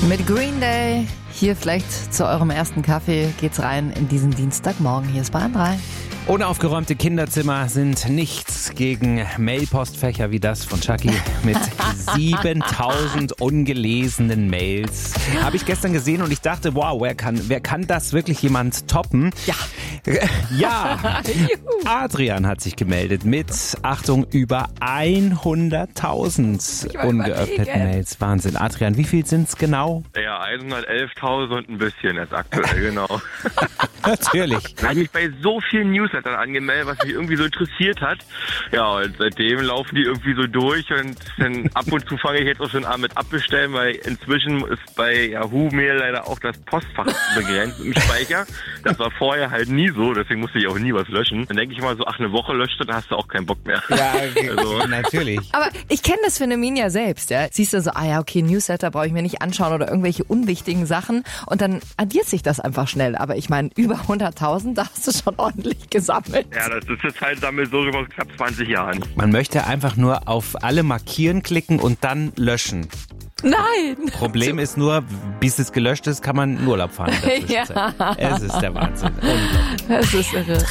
Mit Green Day, hier vielleicht zu eurem ersten Kaffee, geht's rein in diesen Dienstagmorgen. Hier ist Bayern 3. Unaufgeräumte Kinderzimmer sind nichts gegen Mailpostfächer wie das von Chucky mit 7000 ungelesenen Mails. Habe ich gestern gesehen und ich dachte, wow, wer kann das wirklich jemand toppen? Ja. Ja, Adrian hat sich gemeldet mit, Achtung, über 100.000 ungeöffneten Mails. Wahnsinn. Adrian, wie viel sind's genau? Ja, 111.000 und ein bisschen jetzt aktuell, genau. Natürlich. Ich habe mich bei so vielen Newslettern angemeldet, was mich irgendwie so interessiert hat. Ja, und seitdem laufen die irgendwie so durch und dann ab und zu fange ich jetzt auch schon an mit abbestellen, weil inzwischen ist bei Yahoo Mail leider auch das Postfach begrenzt im Speicher. Das war vorher halt nie so, deswegen musste ich auch nie was löschen. Dann denke ich mal so, eine Woche löscht du, dann hast du auch keinen Bock mehr. Ja, also. Natürlich. Aber ich kenne das Phänomen ja selbst, ja. Siehst du so, okay, Newsletter brauche ich mir nicht anschauen oder irgendwelche unwichtigen Sachen und dann addiert sich das einfach schnell. Aber ich meine, über 100.000, da hast du schon ordentlich gesammelt. Ja, das ist jetzt halt Sammelsurium aus knapp 20 Jahren. Man möchte einfach nur auf alle markieren klicken und dann löschen. Nein! Problem ist nur, bis es gelöscht ist, kann man in Urlaub fahren in der Zwischenzeit. Ja. Es ist der Wahnsinn. Unglaublich. Das ist irre.